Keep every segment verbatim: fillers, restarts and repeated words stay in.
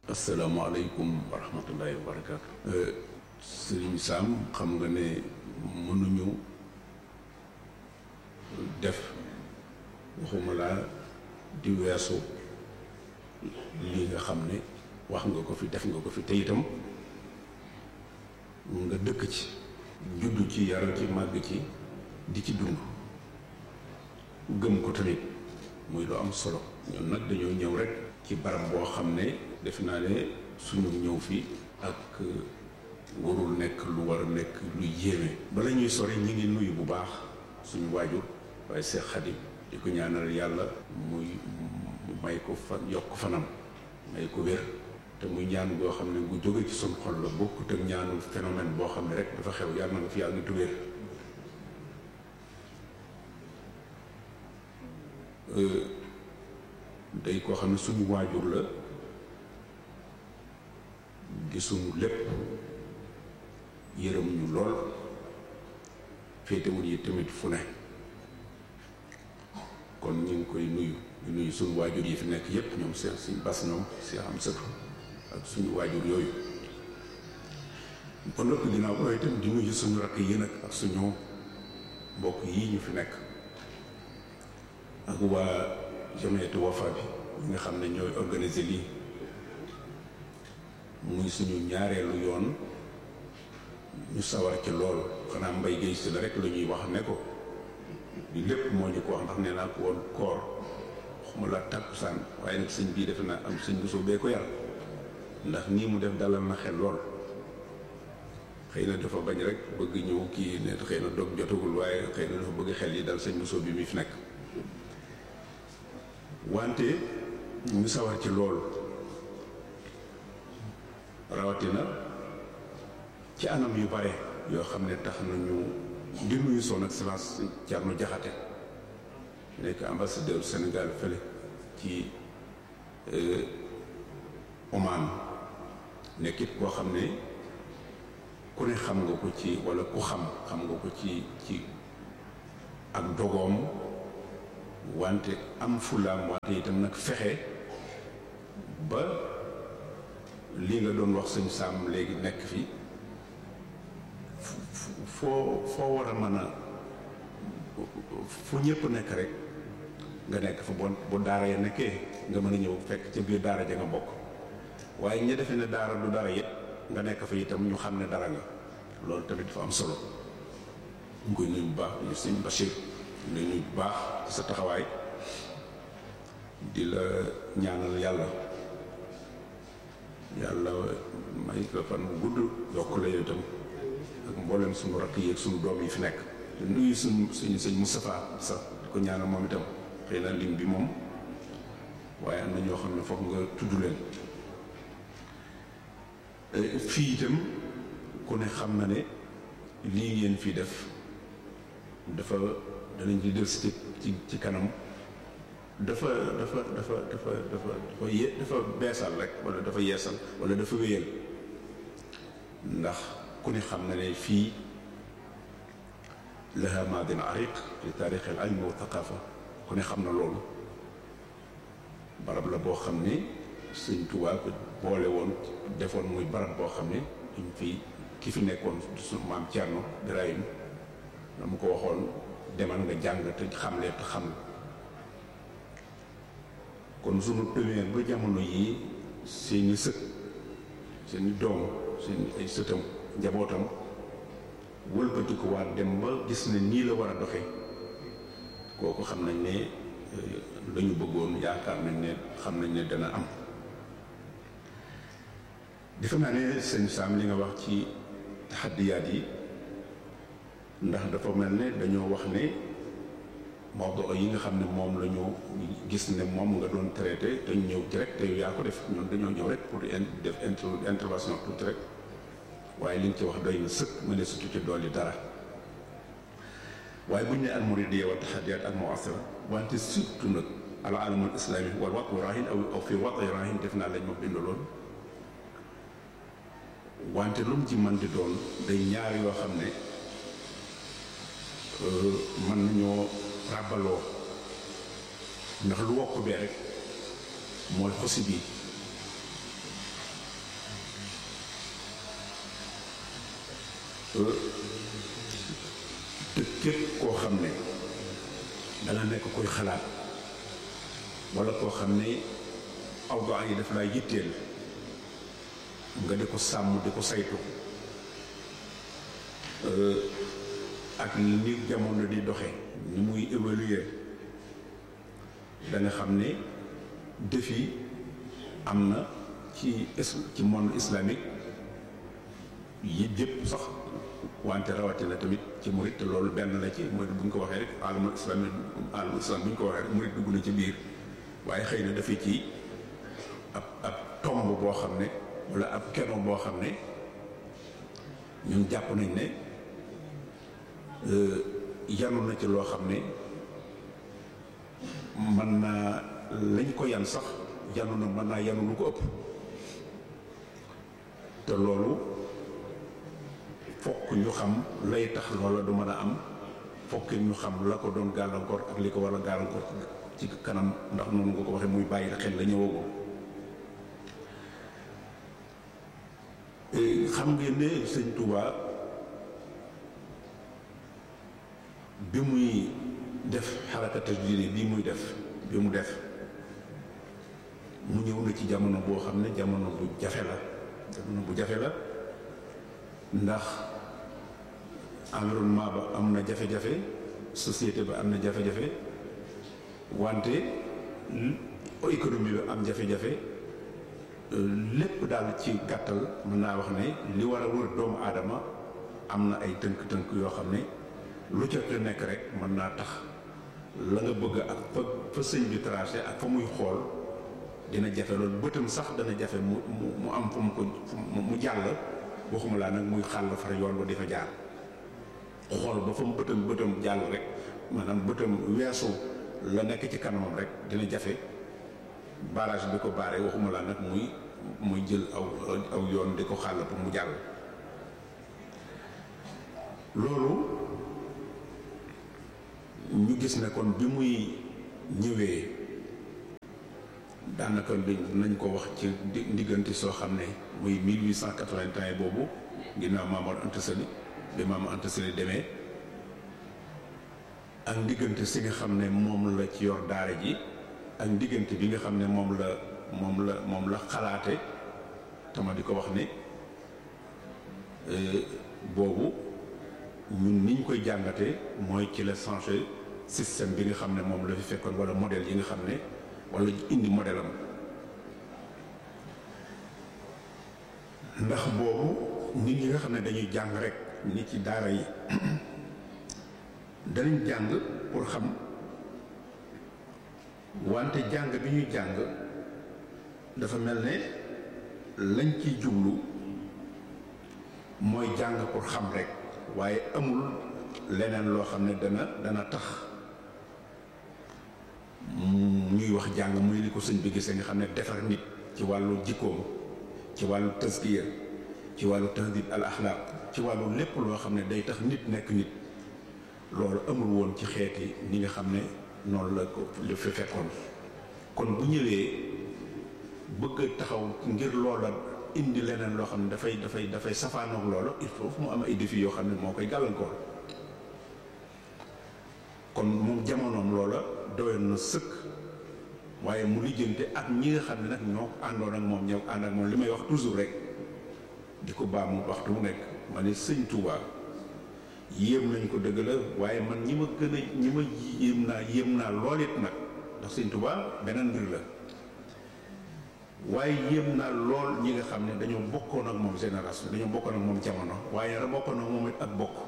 asalaamaaleykum wa rahmatullahi wa barakaatu. Sëriñ Sam xam nga ne mënuñu def waxuma laa di weesu lii nga xam ne wax nga ko fi def nga ko fi te itam nga dëkk ci juddu ci yaru ci màgg ci di ci dund gëm ko tamit muy lu am solo. ñun nag dañoo ñëw rek ci barab boo xam ne def naa ne suñu ñëw fi ak warul nekk lu war a nekk lu yéeme. bala ñuy sori ñi ngi nuyu bu baax suñu waajur waaye Seex Xadim di ko ñaanal yàlla muy may ko fan yokk fanam may ko wér te muy ñaan goo xam ne bu jóge ci suñu xol la bokkut ak ñaanul phénomène boo xam ne rek dafa xew yàlla na nga fi yàlla tu wér. day koo xam ne suñu waajur la gisuñu lépp yërëm ñu lool féetewul yi tamit fu ne kon ñu ngi koy nuyu ñu nuyu suñu waajur yi fi nekk yépp ñoom seen suñu bas ñoom si am sëtu ak suñu waajur yooyu ba noppi ginnaaw ko itam di nuyu suñu rakk yi nag ak suñu mbokk yii ñu fi nekk ak waa Jamiyatu Wafa bi ñi nga xam ne ñooy organiser lii muy suñu ñaareelu yoon ñu sawar ci lool xanaa Mbay Géey si la rek la ñuy wax ne ko li lépp moo ñu ko wax ndax nee naa ko woon koor xuma la tàkkusaan waaye nag sëñ bii defe naa am sëñ Bousso bee ko yar ndax nii mu def dalal na xel lool xëy na dafa bañ rek bëgg ñëw kii ne xëy na dog jotagul waaye xëy na dafa bëgg xel yi dal sëñ Bousso bi mi fi nekk wante ñu sawar ci loolu rawatina ci anam yu bare yoo xam ne tax nañu di nuyu son excellence Thierno Diakhaté nekk ambassadeur Sénégal fële ci Oman nekkit koo xam ne ku ne xam nga ko ci walla ku xam xam nga ko ci ci ak dogoom wante am fulaam wante itam nag fexe ba lii nga doon wax sëñ Sam léegi nekk fi foo foo war a mën a fu ñëpp nekk rek nga nekk fa bon bu daara ya nekkee nga mën a ñëw fekk ca biir daara ja nga bokk waaye ña defe ne daara du dara yëpp nga nekk fa itam ñu xam ne dara nga loolu tamit dafa am solo ñu koy nuyu bu baax ñu sëñ Bachir ñu nuyu bu baax ci sa taxawaay di la ñaanal yàlla yàlla may la fan bu gudd yokk la yow itam ak mboolem suñu rakk yi ak suñu doom yi fi nekk di nuyu suñu suñu sëñ Moustapha sax di ko ñaanal moom itam xëy na lim bi moom waaye am na ñoo xam ne foog nga tudd leen fii itam ku ne xam na ne lii ngeen fii def dafa danañ ci dellusi ci ci kanam dafa dafa dafa dafa dafa dafa ye dafa beesal rek wala dafa yeesal wala dafa wéyal ndax ku ne xam na ne fii laha maadin ariq fi taarix al ilm wa thaqafa ku ne xam na loolu barab la boo xam ne Sëñ Tuubaa ko boole woon defoon muy barab boo xam ne duñ fi ki fi nekkoon su maam Thierno Birahim la mu ko waxoon demal nga jàng te xamle te xam kon sunu premier ba jamono yii seeni sët seeni doom seeni ay sëtam njabootam wëlbati ko waat dem ba gis ne nii la war a doxe kooku xam nañ ne la ñu bëggoon yaakaar nañ ne xam nañ ne dana am defe naa ne sëñ Sam li nga wax ci taxaddiyaat yi ndax dafa mel ne dañoo wax ne mawdu yi nga xam ne moom la ñu gis ne moom nga doon traité te ñëw ci rek te yaa ko def ñun dañoo ñëw rek pour def intervention tuuti rek waaye li nga ci wax doy na sëkk mu ne surtout ci dolli dara waaye bu ñu ne al muridiyya wa taxaddiyaat ak mu'asira wante surtout nag al alam al islami wal watu rahin aw aw fi watu rahin def naa lañ ma bindaloon wante lu mu ci mën di doon day ñaar yoo xam ne mën nañoo ràbbaloo ndax lu wokk bee rek mooy xosi bi te képp koo xam ne danga nekk koy xalaat walla koo xam ne awdaan yi daf laa yitteel nga di ko sàmm di ko saytu ak ni jamono di doxe ni muy évoluer da nga xam ne défi am na ci ci monde islamique yi yëpp sax wante rawatina tamit ci murit te loolu benn la ci murit bu ñu ko waxee rek alamul islamique alamul islam bu ñu ko waxee rek murit dugg na ci biir waaye xëy na dafay ci ab ab tomb boo xam ne walla ab keno boo xam ne ñun jàpp nañ ne yanu na ci loo xam ne mën naa lañ ko yan sax yanu na mën naa yanu lu ko ëpp te loolu fokk ñu xam lay tax loola du mën a am fokk ñu xam la ko doon gàllankoor ak li ko war a gàllankoor ci kanam ndax noonu nga ko waxee muy bàyyi xel la ñëwagoo xam ngeen ne sëñ Touba bi muy def xarakata diine bii muy def bi mu def mu ñëw na ci jamono boo xam ne jamono bu jafe la jamono bu jafe la ndax environnement ba am na jafe-jafe société ba am na jafe-jafe wante économie ba am jafe-jafe lépp daal ci gàttal mën naa wax ne li war a wër doomu aadama am na ay tënk-tënk yoo xam ne lu ca te nekk rek mën naa tax la nga bëgg ak fa fa sëñ bi tracé ak fa muy xool dina jafe loolu bëtam sax dana jafe mu mu am fu mu ko mu jàll waxuma laa nag muy xàll far yoon ba di fa jaar xool ba fa mu bëtam bëtam jàll rek maanaam bëtam weesu la nekk ci kanamam rek dina jafe barrage bi ko baaree waxuma laa nag muy muy jël aw aw yoon di ko xàll pour mu jàll loolu ñu gis ne kon bi muy ñëwee daanaka nañ ko wax ci ndiggante soo xam ne muy mille huit cent quatre-vingt-un boobu ginnaaw Maam Anta Sali bi Maam Anta Sali demee ak ndiggante si nga xam ne moom la ci yor daara ji ak ndiggante bi nga xam ne moom la moom la moom la xalaate tama di ko wax ne boobu ñun ni ñu koy jàngatee mooy ci la changé système bi nga xam ne moom la fi fekkoon walla modèle yi nga xam ne walla indi modèle am ndax boobu nit ñi nga xam ne dañuy jàng rek nit ci daara yi danañ jàng pour xam wante jàng bi ñuy jàng dafa mel ne lañ ciy jublu mooy jàng pour xam rek waaye amul leneen loo xam ne dana dana tax ñuy wax jàng muy li ko sëñ bi gisee nga xam ne defar nit ci wàllu jikkoom ci wàllu tazkiya ci wàllu tahdib al axlaaq ci wàllu lépp loo xam ne day tax nit nekk nit loolu amul woon ci xeeti ni nga xam ne noonu la ko li fi fekkoon kon bu ñëwee bëgg taxaw ngir loola indi leneen loo xam ne dafay dafay dafay safaanoog loola il faut mu am ay défis yoo xam ne moo koy gàllankoor kon moom jamonoom loola doyoon na sëkk waaye mu lijjante ak ñi nga xam ne nag ñoo àndoon ak moom ñëw ànd ak moom li may wax toujours rek di ko baamu waxtu mu nekk ma ne sëñ Touba yéem nañ ko dëgg la waaye man ñi ma gën a ñi ma yéem naa yéem naa lool it nag ndax sëñ Touba beneen mbir la waaye yéem naa lool ñi nga xam ne dañoo bokkoon ak moom génération dañoo bokkoon ak moom jamono waaye nag bokkoon ak moom it ak bokk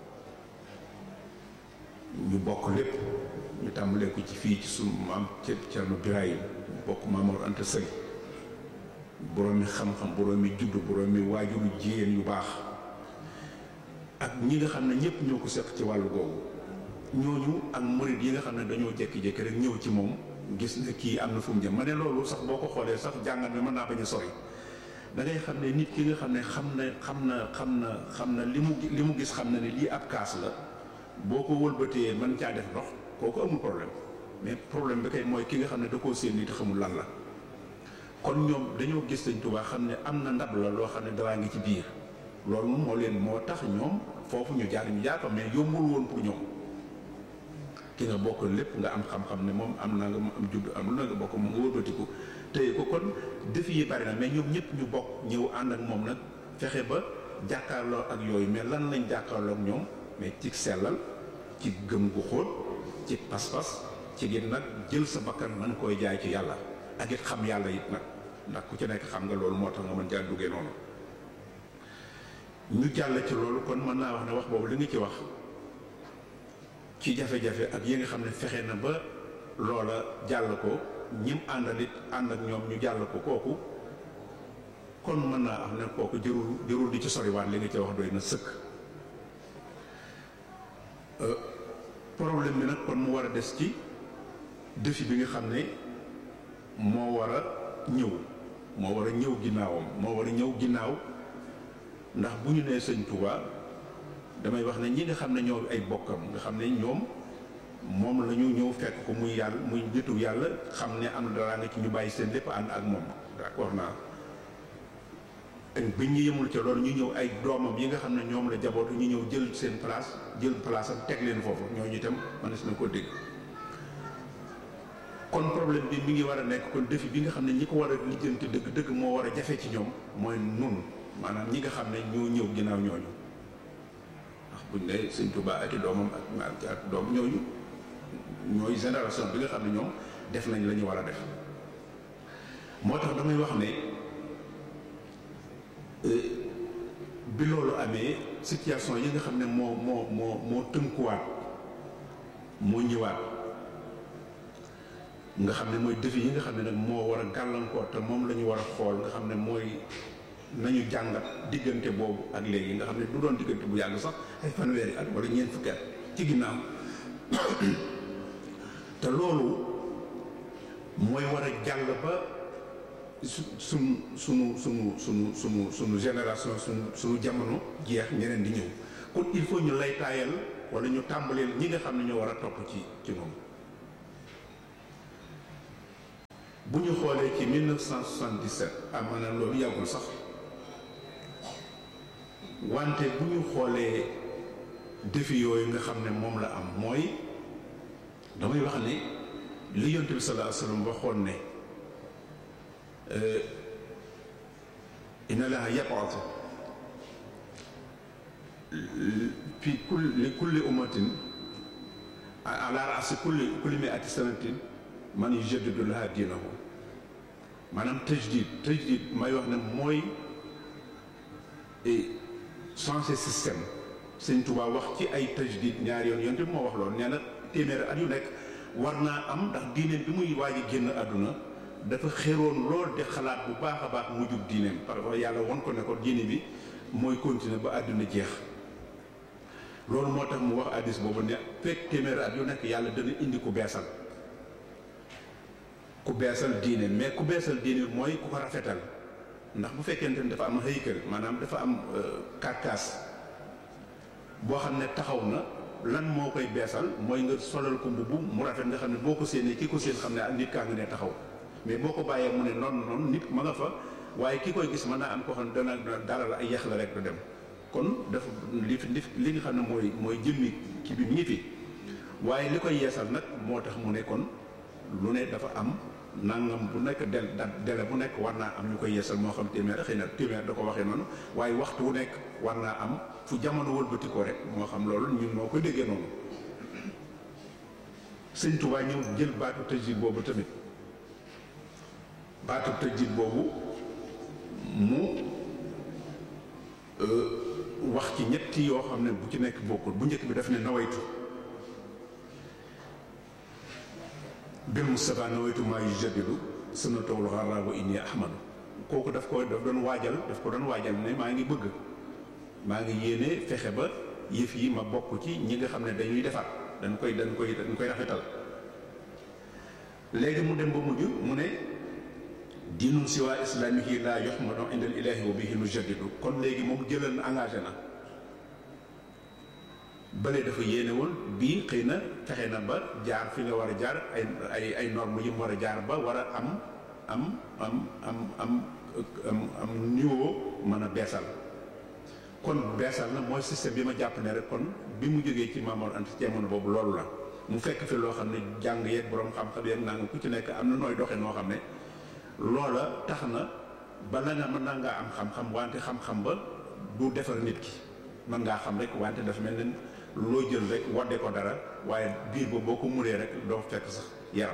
ñu bokk lépp ñu tàmbalee ko ci fii ci sunu maam Cerno Birahim bokk Maam Mor Anta Sali boroomi xam-xam boroomi juddu boroomi waajuru jigéen yu baax ak ñi nga xam ne ñëpp ñoo ko seq ci wàllu googu ñooñu ak murid yi nga xam ne dañoo jékki-jékki rek ñëw ci moom gis ne kii am na fu mu jëm ma ne loolu sax boo ko xoolee sax jàngat bi mën naa bañ a sori da ngay xam ne nit ki nga xam ne xam na xam na xam na xam na li mu li mu gis xam na ne lii ab kaas la boo ko wëlbatee mën caa def ndox kooku amul problème mais problème bi kay mooy ki nga xam ne da koo séen ni te xamul lan la kon ñoom dañoo gis Sëñ Tuubaa xam ne am na ndab la loo xam ne dawaa ngi ci biir loolu moo leen moo tax ñoom foofu ñu jaar ñu jaar fa mais yombul woon pour ñoom ki nga bokk lépp nga am xam-xam ne moom am na nga am judd am lu na nga bokk moom nga wëlbatiku tey ko kon défi yi bari na mais ñoom ñëpp ñu bokk ñëw ànd ak moom nag fexe ba jàkkaarloo ak yooyu mais lan lañ jàkkaarloo ak ñoom mais ci sellal ci gëm gu xóot ci pas-pas ci gën nag jël sa bakkan man koy jaay ci yàlla ak it xam yàlla it nag ndax ku ci nekk xam nga loolu moo tax nga mën caa duggee noonu ñu jàll ci loolu kon mën naa wax ne wax boobu li nga ci wax ci jafe-jafe ak yi nga xam ne fexe na ba loola jàll ko ñim àndal it ànd ak ñoom ñu jàll ko kooku kon mën naa am ne kooku jërul jërul di ci soriwaat li nga ci wax doy na sëkk problème bi nag kon mu war a des ci défi bi nga xam ne moo war a ñëw moo war a ñëw ginnaawam moo war a ñëw ginnaaw ndax bu ñu nee sëñ Touba damay wax ne ñi nga xam ne ñoo ay bokkam nga xam ne ñoom moom la ñu ñëw fekk ko muy yàlla muy nitu yàlla xam ne am na dara nga ci ñu bàyyi seen lépp ànd ak moom d'accord naa bi ñu yemul ca loolu ñu ñëw ay doomam yi nga xam ne ñoom la jabootu ñu ñëw jël seen place jël place am teg leen foofu ñooñu itam mënees na ko dégg kon problème bi mi ngi war a nekk kon défi bi nga xam ne ñi ko war a lijjanti dëgg dëgg moo war a jafe ci ñoom mooy nun maanaam ñi nga xam ne ñoo ñëw ginnaaw ñooñu ndax buñ ne sëñ Tuubaa ak i doomam ak ak doom ñooñu ñooy génération bi nga xam ne ñoom def nañ la ñu war a def moo tax damay wax ne bi loolu amee situation yi nga xam ne moo moo moo moo tënkuwaat moo ñëwaat nga xam ne mooy défi yi nga xam ne nag moo war a gàllankoor te moom la ñu war a xool nga xam ne mooy nañu jàngat diggante boobu ak léegi nga xam ne du doon diggante bu yàgg sax ay fanweeri at wala ñeent fukki at ci ginnaaw te loolu mooy war a jàll ba su sunu sunu sunu sunu sunu sunu génération sunu sunu jamono jeex ñeneen di ñëw kon il faut ñu lay taayal wala ñu tàmbaleel ñi nga xam ne ñoo war a topp ci ci moom bu ñu xoolee ci mille neuf cent soixante-dix-sept amaana loolu yàggul sax wante bu ñu xoolee défi yooyu nga xam ne moom la am mooy damay wax ne li Yonent bi sallallahu alayhi wa sallam waxoon ne inna Allaha yab'athu fi kulli kulli ummatin ala ra'si kulli kulli mi'ati sanatin man yujaddidu laha diinahu maanaam tajdid tajdid may wax ne mooy changer système Sëñ Tuubaa wax ci ay tajdid ñaari yoon Yonent bi moo wax loolu nee na téeméeri at yu nekk war naa am ndax diineem bi muy waaj a génn àdduna dafa xéroon lool de xalaat bu baax a baax mu jub diineem parce que yàlla won ko ne ko diine bi mooy continuer ba àdduna jeex loolu moo tax mu wax hadiis boobu ne fekk téeméeri at yu nekk yàlla dana indi ku beesal ku beesal diine mais ku beesal diine mooy ku ko rafetal ndax bu fekkente ne dafa am haykal maanaam dafa am karkaas boo xam ne taxaw na lan moo koy beesal mooy nga solal ko mbubb mu rafet nga xam ne boo ko séenee ki ko séen xam ne ak nit kaa ngi ne taxaw mais boo ko bàyyee mu ne noonu noonu nit ma nga fa waaye ki koy gis mën naa am koo xam ne dana dara la ay yax la rek du dem kon dafa li fi li nga xam ne mooy mooy jëmmi ki bi mi ngi fi waaye li koy yeesal nag moo tax mu ne kon lu ne dafa am nangam bu nekk del da dele bu nekk war naa am ñu koy yeesal moo xam téeméer xëy na téeméer da ko waxee noonu waaye waxtu wu nekk war naa am fu jamono wëlbati ko rek moo xam loolu ñun moo ko déggee noonu Sëñ Tuubaa ñëw jël baatu tajdid boobu tamit baatu tajdid boobu mu wax ci ñetti yoo xam ne bu ci nekk bokkul bu njëkk bi daf ne nawaytu bil Mustafa nawaytu maa yujaddidu sunnatahul gharra wa inni ahmadu kooku daf ko daf doon waajal daf ko doon waajal ne maa ngi bëgg maa ngi yéene fexe ba yëf yi ma bokk ci ñi nga xam ne dañuy defar dañ koy dañ koy dañ koy rafetal léegi mu dem ba mujj mu ne diinun siwaa islaamihi laa yuhmadu indal ilaahi wa bihi nujaddidu kon léegi moom jëlal na engagé na bële dafa yéene woon bii xëy na fexe na ba jaar fi nga war a jaar ay ay ay normes yi mu war a jaar ba war a am am am am am am am niveau mën a beesal kon beesal na mooy système bi ma jàpp ne rek kon bi mu jógee ci Maam Mor Anta jamono boobu loolu la mu fekk fi loo xam ne jàng yeeg borom xam-xam yeeg nanga ku ci nekk am na nooy doxe noo xam ne loola tax na ba la nga mën naa ngaa am xam-xam wante xam-xam ba du defar nit ki mën ngaa xam rek wante dafa mel ne loo jël rek wadde ko dara waaye biir ba boo ko muree rek doo fekk sax yaram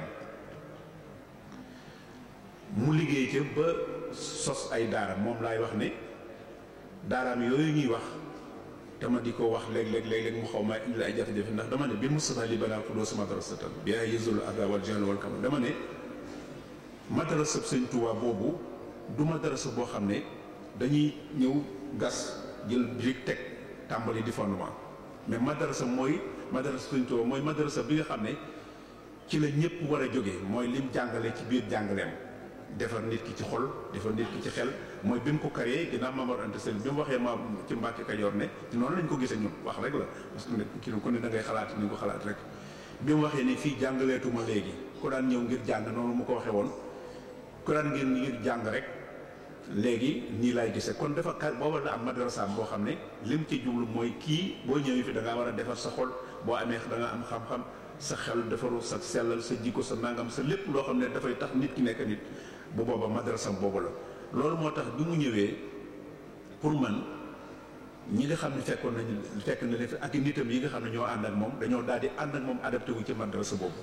mu liggéey ca ba sos ay daara moom laay wax ne daaraam yooyu ñuy wax te ma di ko wax léeg-léeg léeg-léeg mu xaw maa indi ay jafe-jafe ndax dama ne bi Moustapha li banaa xudoo sa madrasatan bi ay yëzul ada wal jahl wal kamal dama ne madrasa Sëñ Tuubaa boobu du madrasa boo xam ne dañuy ñëw gas jël brique teg tàmbali di fondement mais madrasa mooy madrasa Sëñ Tuubaa mooy madrasa bi nga xam ne ci la ñëpp war a jógee mooy lim jàngale ci biir jàngaleem defar nit ki ci xol defar nit ki ci xel mooy bi mu ko créé ginnaaw Maam Mor Anta Sali bi mu waxee ma ci Mbàkke Kajoor ne noonu lañ ko gisee ñun wax rek la parce que ki ku ne da ngay xalaat ni nga ko xalaat rek bi mu waxee ni fii jàngaleetuma léegi ku daan ñëw ngir jàng noonu mu ko waxee woon ku daan ngir ngir jàng rek léegi nii laay gisee kon dafa ka booba la am madrasaam boo xam ne lim ci jublu mooy kii boo ñëwee fi da ngaa war a defar sa xol boo amee da nga am xam-xam sa xel defaru sa sellal sa jikko sa nangam sa lépp loo xam ne dafay tax nit ki nekk nit bu booba madrasam boobu la loolu moo tax bi mu ñëwee pour man ñi nga xam ne fekkoon nañu fekk na leen ak nitam yi nga xam ne ñoo ànd ak moom dañoo daal di ànd ak moom adapté wu ci madrasa boobu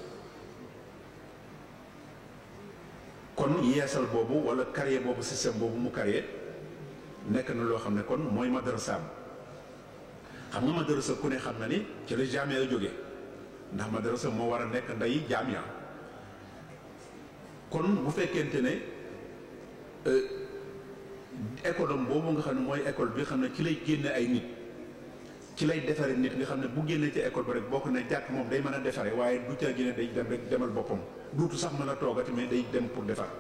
kon yeesal boobu wala carrière boobu système boobu mu carrière nekk na loo xam ne kon mooy madrasaam xam nga madrasa ku ne xam na ni ci la jaamia a jógee ndax madrasa moo war a nekk nday jaamia kon bu fekkente ne école am boobu nga xam ne mooy école bi nga xam ne ci lay génne ay nit ci lay defare nit nga xam ne bu génnee ci école ba rek bokk na jàkk moom day mën a defare waaye du ca génne day dem rek demal boppam duutu sax mën a toogati mais day dem pour defar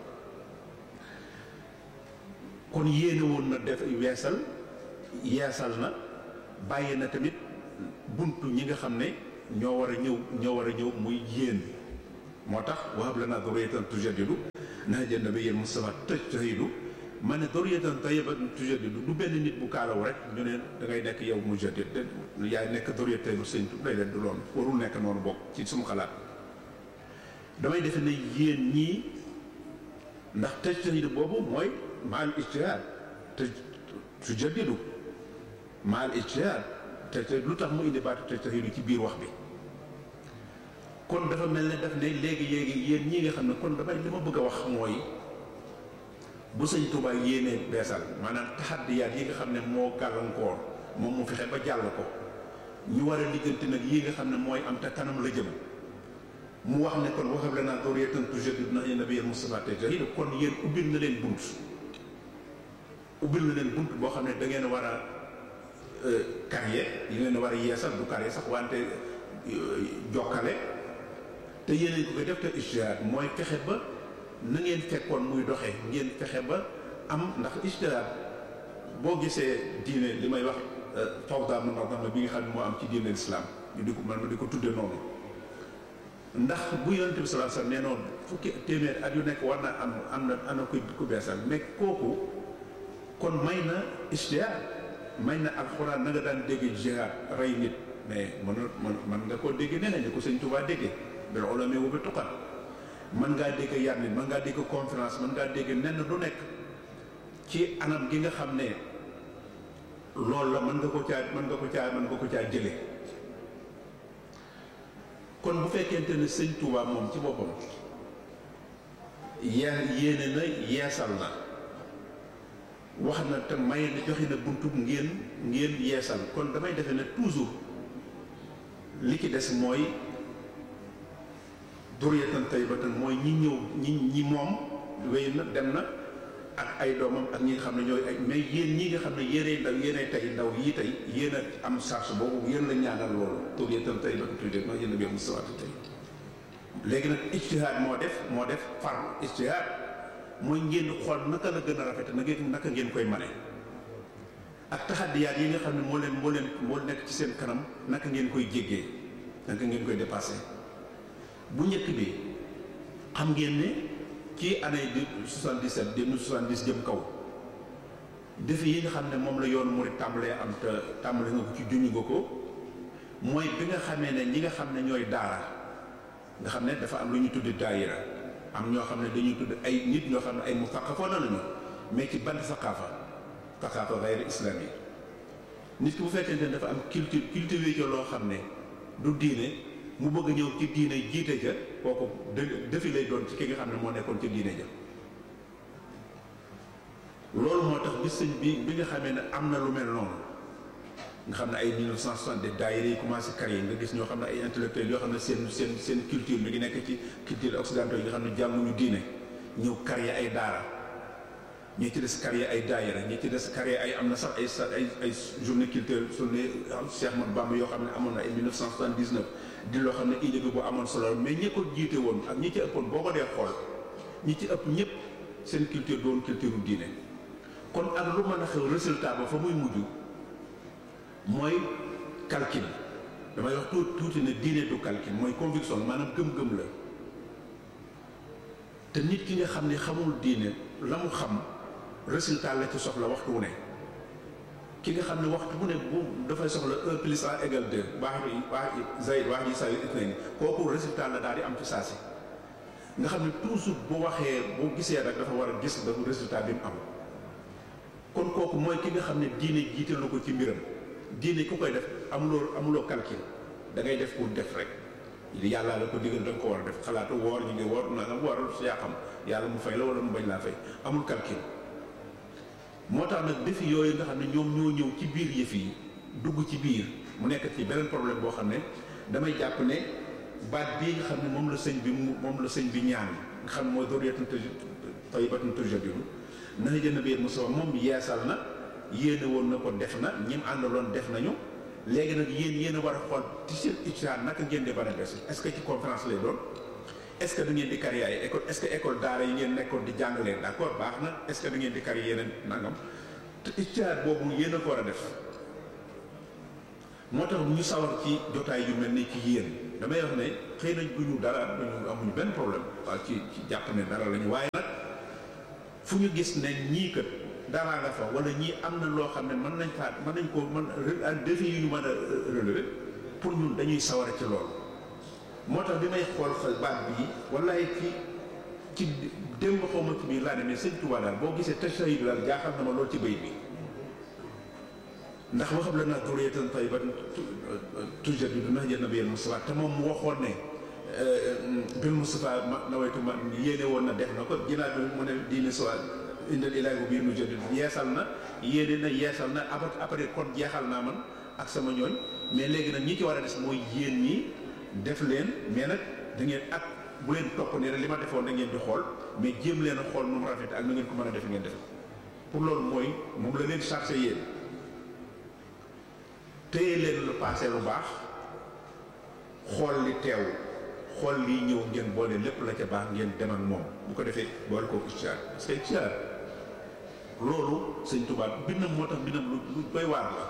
kon yéene woon na def weesal yeesal na bàyyi na tamit buntu ñi nga xam ne ñoo war a ñëw ñoo war a ñëw muy yéen moo tax wahab lanaa durriyatan tujaddidu nahja nabiyyil Mustafa tajtahidu ma ne durriyatan tayyibatan tujaddidu du benn nit bu kaalaw rek ñu ne da ngay nekk yow mujaddid yaay nekk durriyatan sëñ tu day leen du loolu warul nekk noonu bokk ci suma xalaat damay defe ne yéen ñii ndax tajtahidu boobu mooy maal ijtihaad te tujaddidu maal ijtihaad te te lu tax mu indi baatu tajtahidu ci biir wax bi kon dafa mel ne daf ne léegi léegi yéen ñi nga xam ne kon damay li ma bëgg a wax mooy bu Sëñ Tuubaa yéenee beesal maanaam taxaddiyaat yi nga xam ne moo gàllankoor moom mu fexe ba jàll ko ñu war a lijjanti nag yi nga xam ne mooy am te kanam la jëm mu wax ne kon wahab lanaa durriyatan tujaddidu nahja nabiyyil Mustafa tajtahidu kon yéen ubbil na leen bunt ubbil na leen bunt boo xam ne da ngeen war a carrière yi ngeen war a yeesal du carrière sax wante jokkale te yéen ko ko def te ijtihaad mooy fexe ba na ngeen fekkoon muy doxee ngeen fexe ba am ndax ijtihaad boo gisee diine li may wax fawda munazama bi nga xam ne moo am ci diine lislaam ñu di ko man ma di ko tudde noonu ndax bu Yonent bi sallallahu alayhi wasallam nee noonu fukki téeméer at yu nekk war na am am na am na ku ku beesal mais kooku kon may na ijtihaad may na alxuraan na nga daan dégg jihaad rey nit mais mën mën mën nga koo dégg neneen ni ko Sëñ Tuubaa déggee bil ulama wa bi tuqat mën ngaa dégg yar nit mën ngaa dégg conférence mën ngaa dégg nenn lu nekk ci anam gi nga xam ne loolu la mën nga ko caa mën nga ko caa mën nga ko caa jële kon bu fekkente ne Sëñ Tuubaa moom ci boppam yee yéene na yeesal na wax na te may na joxe na buntu ngeen ngeen yeesal kon damay defe ne toujours li ci des mooy durriyatan tayyibatan mooy ñi ñëw ñi ñi moom wéy na dem na ak ay doomam ak ñi nga xam ne ñooy ay mais yéen ñi nga xam ne yéenay ndaw yéenay tey ndaw yii tey yéen a am charge boobu yéen la ñaanal loolu durriyatan tayyibatan tuddee ma yéen a biir Mustafa tey léegi nag ijtihaad moo def moo def far ijtihaad mooy ngeen xool naka la gën a rafete na ngeen naka ngeen koy mane ak taxaddiyaat yi nga xam ne moo leen moo leen moo nekk ci seen kanam naka ngeen koy jéggee naka ngeen koy dépassé bu njëkk bi xam ngeen ne ci année de soixante-dix-sept deux mille soixante-dix jëm kaw défi yi nga xam ne moom la yoonu murid tàmbalee am te tàmbale nga ko ci juñu nga ko mooy bi nga xamee ne ñi nga xam ne ñooy daara nga xam ne dafa am lu ñu tudd daayira am ñoo xam ne dañuy tudd ay nit ñoo xam ne ay muthaqafoona lañu mais ci ban saqaafa saqaafa gayr islami nit ki bu fekkente ne dafa am culture culture ci loo xam ne du diine mu bëgg ñëw ci diine jiite ja kooku defi lay doon ci ki nga xam ne moo nekkoon ci diine ja loolu moo tax bi sëñ bi bi nga xamee ne am na lu mel noonu nga xam ne ay mille neuf cent soixante des daayira yi commencé créer nga gis ñoo xam ne ay intellectuels yoo xam ne seen seen seen culture mi ngi nekk ci culture occidentale yi nga xam ne jànguñu diine ñëw créer ay daara ñi ci des créer ay daayira ñi ci des créer ay am na sax ay ay ay journée culturelle journée Cheikh Ahmadou Bamba yoo xam ne amoon na ay mille neuf cent soixante-dix-neuf di loo xam ne idée bi bu amoon solo mais ñi ko jiite woon ak ñi ci ëppoon boo ko dee xool ñi ci ëpp ñëpp seen culture doon culture diine kon ak lu mën a xew résultat ba fa muy mujj mooy calcul damay wax tuuti tuuti ne diine du calcul mooy conviction maanaam gëm-gëm la te nit ki nga xam ne xamul diine la mu xam résultat la ci soxla waxtu wu ne ki nga xam ne waxtu bu ne bu dafay soxla un plus un égale deux baax yi baax yi zayd wax yi sawi itnayn kooku résultat la daal di am ci saa si nga xam ne toujours bu waxee boo gisee rek dafa war a gis dafa résultat bi mu am kon kooku mooy ki nga xam ne diine jiital na ko ci mbiram diine ku koy def amuloo amuloo calcul da ngay def pour def rek yàlla la ko digal da nga ko war a def xalaatu woor ñu ngi woor na nga waral su yaa xam yàlla mu fay la wala mu bañ laa fay amul calcul moo tax nag défi yooyu nga xam ne ñoom ñoo ñëw ci biir yëf yi dugg ci biir mu nekk ci beneen problème boo xam ne damay jàpp ne baat bii nga xam ne moom la sëñ bi moom la sëñ bi ñaan nga xam ne mooy durriyatun tayyibatun turjaddu na jënd biir Mustafa moom yeesal na yéene woon na ko def na ñim àndaloon def nañu léegi nag yéen yéen a war a xool ci seen ijtihaad naka ngeen di bana des est-ce que ci conférence lay doon est-ce que da ngeen di créer ay école est-ce que école daara yi ngeen nekkoon di jàngalee d'accord baax na est-ce que da ngeen di créer yeneen nangam te ijtihaad boobu yéen a ko war a def moo tax ñu sawar ci jotaay yu mel ni ci yéen damay wax ne xëy na bu ñu dara duñu amuñu benn problème waaw ci ci jàpp ne dara lañu waaye nag fu ñu gis ne ñii kat daraa nga fa wala ñii am na loo xam ne mën nañ faa mën nañ ko mën défi yu ñu mën a relever pour ñun dañuy saware ci loolu moo tax bi may xool xel baat bii wallaay ci ci démb xawma ci biir laa ne mais sëñ Tuubaa daal boo gisee tashahhud daal jaaxal na ma loolu ci bayit bi ndax waxam la naa durriyatan tayyibatan turjaddu nahja nabiyyil Mustafa te moom mu waxoon ne bil Mustafa ma nawaytu ma yéene woon na def na ko ginnaaw bi mu ne diine soit indal ilaahi bu biir nu jënd yeesal na yéene na yeesal na abat après kon jeexal naa man ak sama ñooñ mais léegi nag ñi ci war a des mooy yéen ñi def leen mais nag da ngeen ak bu leen topp ne li ma defoon da ngeen di xool mais jéem leen a xool nu mu rafet ak nu ngeen ko mën a def ngeen def pour loolu mooy moom la leen chargé yéen téye leen lu passé lu baax xool li teew xool lii ñëw ngeen boole lépp la ca baax ngeen dem ak moom bu ko defee boole ko ijtihaad parce que ijtihaad loolu sëñ Tuubaa bindam moo tax bindam lu lu doy waar la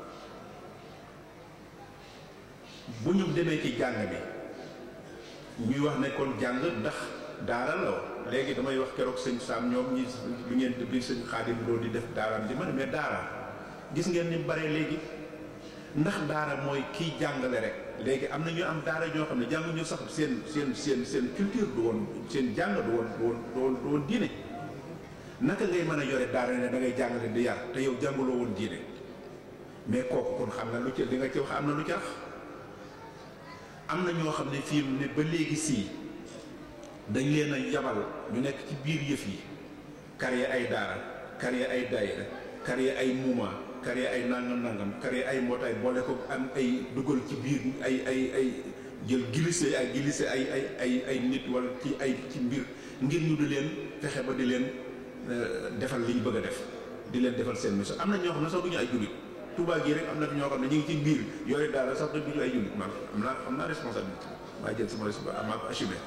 bu ñu demee ci jàng bi ñuy wax ne kon jàng ndax daara la léegi damay wax keroog sëñ Sam ñoom ñi bi ngeen bi sëñ Xaadim loolu di def daaraam di ma ne mais daara gis ngeen ni bare léegi ndax daara mooy kiy jàngale rek léegi am na ñu am daara ñoo xam ne jànguñu sax seen seen seen seen culture du woon seen jàng du woon du woon du woon diine naka ngay mën a yore daara ne da ngay jàngale di yar te yow jàngaloo woon diine mais kooku kon xam nga lu ci li nga ci wax am na lu ci rax am na ñoo xam ne fii ne ba léegi sii dañ leen a yabal ñu nekk ci biir yëf yi créer ay daara créer ay daayira créer ay mouvement créer ay nangam nangam créer ay mbootaay boole ko am ay dugal ci biir ay ay ay jël glissé ay glissé ay ay ay ay nit wala ci ay ci mbir ngir ñu di leen fexe ba di leen defal li ñu bëgg a def di leen defal seen mission am na ñoo xam ne sax du ñu ay jullit Touba gii rek am na ñoo xam ne ñu ngi ci biir yooyu daal sax du ñu ay jullit man am naa am naa responsabilité maa jël sama responsabilité maa ko assumé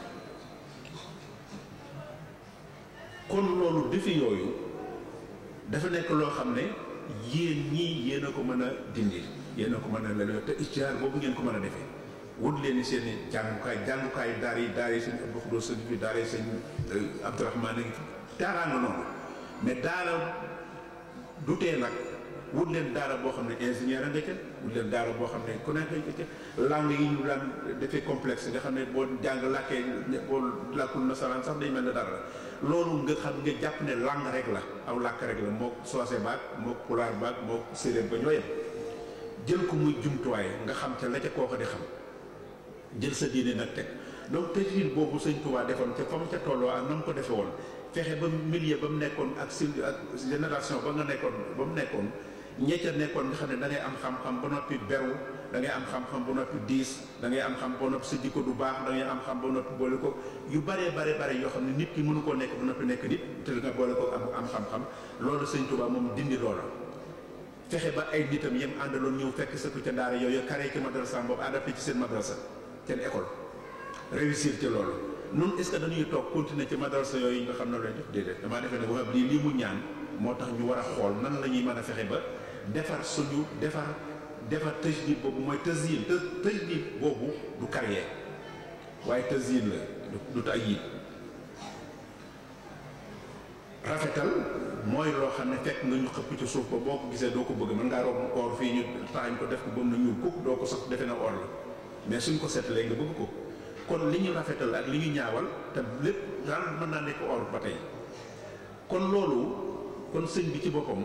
kon loolu defi yooyu dafa nekk loo xam ne yéen ñii yéen a ko mën a dindi yéen a ko mën a lal te ijtihaad boobu ngeen ko mën a defee wut leen seen i jàngukaay jàngukaay daar yi daar yi sëñ Abdou Khoudoss sëñ bi daar yi sëñ Abdourahmane ngi daaraa nga noonu mais daara du tee nag wut leen daara boo xam ne ingénieur a nga ca wut leen daara boo xam ne ku nekk nga ca langue yi ñu daan defee complexe nga xam ne boo jàng làkkee boo làkkul nasaraan sax day mel ne dara la loolu nga xam nga jàpp ne langue rek la aw làkk rek la moo soose baag moo pulaar baag moo séeréer ba ñoo yem jël ko muy jumtuwaay nga xam ca la ca kooka di xam jël sa diine nag teg donc tajwid boobu sëñ Tuubaa defoon ca fa mu ca tolloo ak na mu ko defe woon fexe ba milieu ba mu nekkoon ak si ak génération ba nga nekkoon ba mu nekkoon ña ca nekkoon nga xam ne da ngay am xam-xam ba noppi beru da ngay am xam-xam ba noppi diis da ngay am xam ba noppi sa jikko du baax da ngay am xam ba noppi boole ko yu baree bare bare yoo xam ne nit ki mënu koo nekk ba noppi nekk nit te nga boole ko am am xam-xam loolu sëñ Tuubaa moom dindi loola fexe ba ay nitam yem àndaloon ñëw fekk sa ko ca daara yooyu karee ci madrasa boobu adapté ci seen madrasa seen école réussir ci loolu nun est-ce que dañuy toog continuer ci madrasa yooyu nga xam ne lañ def déedéet damaa defee ne waxam lii lii mu ñaan moo tax ñu war a xool nan la ñuy mën a fexe ba defar suñu defar defar tajdid boobu mooy tazyil te tajdid boobu du carrière waaye tazyil la du tayyid rafetal mooy loo xam ne fekk nga ñu xëpp ci suuf ba boo ko gisee doo ko bëgg mën ngaa romb or fii ñu taxañ ko def ko ba mu na ñuul kuk doo ko sax defe na or la mais suñ ko seetalee nga bëgg ko kon li ñu rafetal ak li ñu ñaawal te lépp daal mën naa nekk or ba tey kon loolu kon sëñ bi ci boppam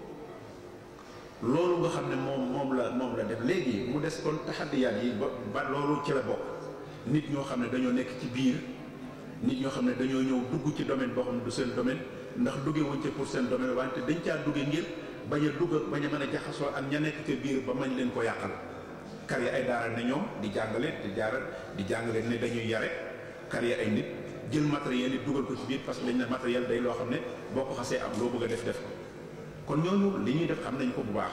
loolu nga xam ne moom moom la moom la def léegi mu des kon taxaddiyaat yi ba ba loolu ci la bokk nit ñoo xam ne dañoo nekk ci biir nit ñoo xam ne dañoo ñëw dugg ci domaine boo xam ne du seen domaine ndax dugge wuñ ci pour seen domaine wante dañ caa dugge ngir bañ a dugg bañ a mën a jaxasoo ak ña nekk ca biir ba mañ leen ko yàqal kar yi ay daara ne ñoom di jàngale di jaaral di jàngale ne dañuy yare kar yi ay nit jël matériel yi dugal ko ci biir parce que dañ ne matériel day loo xam ne boo ko xasee am loo bëgg a def def ko kon ñooñu li ñuy def xam nañ ko bu baax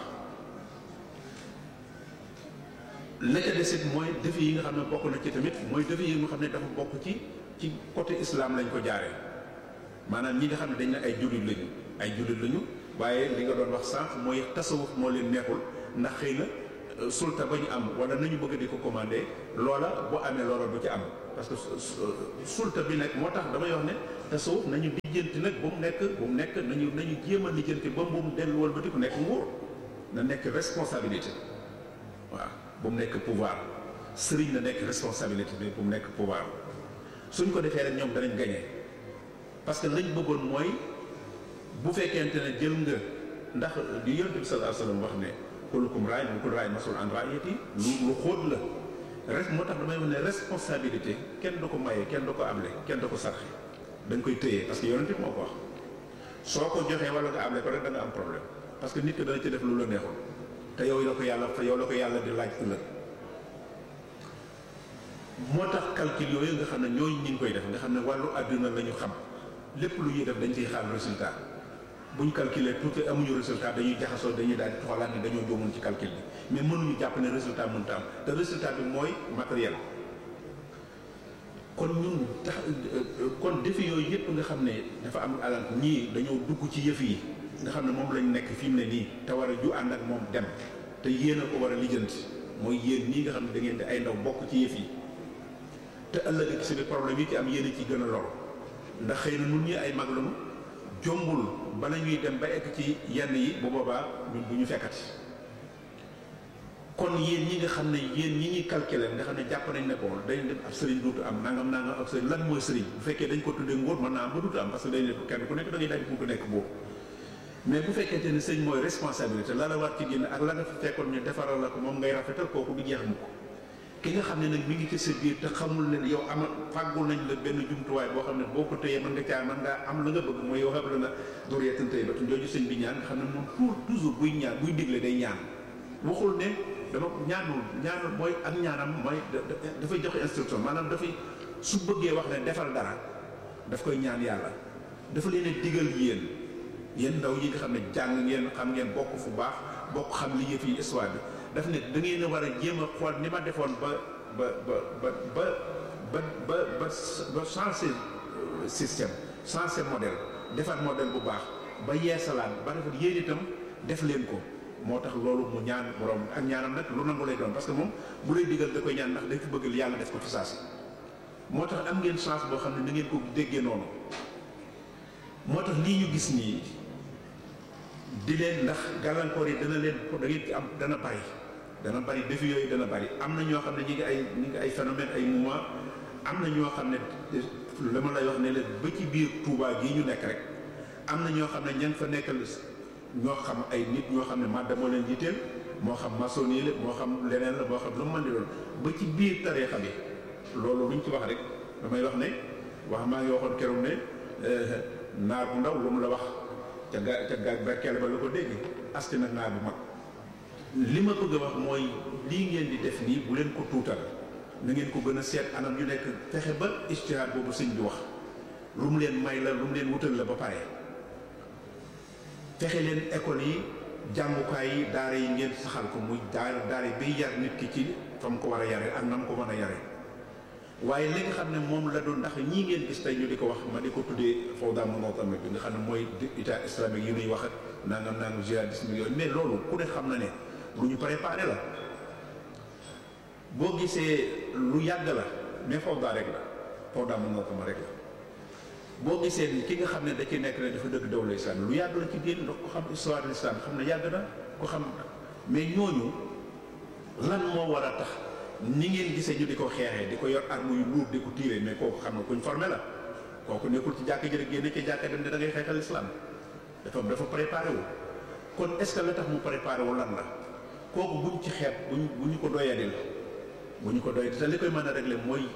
la ca desit mooy défi yi nga xam ne bokk na ci tamit mooy défi yi nga xam ne dafa bokk ci ci côté islam lañ ko jaaree maanaam ñi nga xam ne dañ ne ay jullit lañu ay jullit lañu waaye li nga doon wax sànq mooy tasawuf moo leen neexul ndax xëy na sulta ba ñu am wala nañu bëgg di ko commandé loola bu amee loola du ci am parce que sulta bi nag moo tax damay wax ne tasawuf nañu lijjanti nag ba mu nekk ba mu nekk nañu nañu jéem a lijjanti ba mu delluwal ba di ko nekk nguur na nekk responsabilité waaw ba mu nekk pouvoir sëriñ na nekk responsabilité bi ba mu nekk pouvoir suñ ko defee rek ñoom danañ gagné parce que lañ bëggoon mooy bu fekkente ne jël nga ndax li yonent bi sallallahu alayhi wasallam wax ne kullukum raa'in wa kullu raa'in mas'uulun 'an ra'iyyatihi lu lu xóot la res moo tax damay wax ne responsabilité kenn du ko maye kenn du ko able kenn du ko sarxe dañ koy téye parce que yonent bi moo ko wax soo ko joxee wala nga able ko rek da nga am problème parce que nit ki dana ci def lu la neexul te yow la ko yàlla fa yow la ko yàlla di laaj ëllëg moo tax calcul yooyu nga xam ne ñooñu ñu ngi koy def nga xam ne wàllu àdduna la ñu xam lépp lu ñuy def dañ ciy xaar résultat buñ calculer tuuti amuñu résultat dañuy jaxasoo dañuy daal di xoolaat ni dañoo jóomoon ci calcul bi mais mënuñu jàpp ne résultat mënut a am te résultat bi mooy matériel kon ñun tax kon défi yooyu yëpp nga xam ne dafa am alal ñii dañoo dugg ci yëf yi nga xam ne moom lañ nekk fi mu ne nii te war a ju ànd ak moom dem te yéen a ko war a lijjanti mooy yéen ñii nga xam ne da ngeen di ay ndaw bokk ci yëf yi te ëllëg ci biir problème yi ci am yéen a ci gën a lor ndax xëy na nun ñi ay mag lañu jombul bala ñuy dem ba egg ci yenn yi bu boobaa ñun bu ñu fekkati kon yéen ñi nga xam ne yéen ñi ñuy calculer nga xam ne jàpp nañ ne ko dañ def ab sëriñ duutu am nangam nangam ab sëriñ lan mooy sëriñ bu fekkee dañ ko tuddee ngóor mën naa am ba duutu am parce que dañ ne kenn ku nekk da ngay daal fu ko nekk boobu mais bu fekkente ne sëñ mooy responsabilité la la war ci génn ak la nga fekkoon ñu defaral la ko moom ngay rafetal kooku du jeex mukk ki nga xam ne nag mi ngi ci sa biir te xamul ne yow ama fàggul nañ la benn jumtuwaay boo xam ne boo ko téyee mën nga caa mën ngaa am la nga bëgg mooy yow xam la na duriyatan tayyibatan jooju sëñ bi ñaan nga xam ne moom tout toujours buy ñaan buy digle day ñaan waxul ne dama ñaanul ñaanul mooy ak ñaanam mooy dafay joxe instruction maanaam dafay su bëggee wax ne defal dara daf koy ñaan yàlla dafa leen a digal yéen yéen ndaw yi nga xam ne jàng ngeen xam ngeen bokk fu baax bokk xam li yëf yi histoire bi daf ne da ngeen a war a jéem a xool ni ma defoon ba ba ba ba ba ba ba ba ba changer système changer modèle defar modèle bu baax ba yeesalaat ba defar yéen itam def leen ko moo tax loolu mu ñaan borom ak ñaanam nag lu nangu lay doon parce que moom bu lay digal da koy ñaan ndax dañ fi bëgg yàlla def ko fi saasi moo tax am ngeen chance boo xam ne da ngeen ko déggee noonu moo tax lii ñu gis nii di leen ndax gàllankoor yi dana leen da ngeen ci am dana bari dana bari défi yooyu dana bari am na ñoo xam ne ñi ngi ay ñi ngi ay phénomène ay mouvement am na ñoo xam ne la ma lay wax ne leen ba ci biir Touba gii ñu nekk rek am na ñoo xam ne ña nga fa nekkal ñoo xam ay nit ñoo xam ne madda moo leen jiiteel moo xam maçonnier la moo xam leneen la moo xam lu mu mën di doon ba ci biir tariixa bi loolu luñ ci wax rek damay wax ne wax maa ngi waxoon keroog ne naar bu ndaw lu mu la wax ca ga ca ga berkeel ba la ko dégg asti nag naar bu mag li ma bëgg a wax mooy lii ngeen di def nii bu leen ko tuutal na ngeen ko gën a seet anam yu nekk fexe ba ijtihaad boobu sëñ bi wax lu mu leen may la lu mu leen wutal la ba pare fexe leen école yi jàngukaay yi daara yi ngeen saxal ko muy daara daara yi bay yar nit ki ci fa mu ko war a yare ak na mu ko mën a yare waaye li nga xam ne moom la doon ndax ñii ngeen gis tey ñu di ko wax ma di ko tuddee fawda munazama bi nga xam ne mooy état islamique yi nuy wax ak nangam nangam jihadisme yooyu mais loolu ku ne xam na ne lu ñu préparé la boo gisee lu yàgg la mais fawda rek la fawda munazama rek la boo gisee ki nga xam ne da ci nekk ne dafa dëgg dawla islam lu yàgg la ci diin ndax ko xam histoire de l'islam xam ne yàgg na ko xam mais ñooñu lan moo war a tax ni ngeen gisee ñu di ko xeexee di ko yor arme yu lourd di ko tiiree mais kooku xam na kuñ formé la kooku nekkul ci jàkka ji rek génne ci jàkka dem ne da ngay xeexal islam dafa dafa préparé wu kon est ce que la tax mu préparé wu lan la kooku buñ ci xeeb buñ bu ñu ko doyadil bu ñu ko doy te li koy mën a régler mooy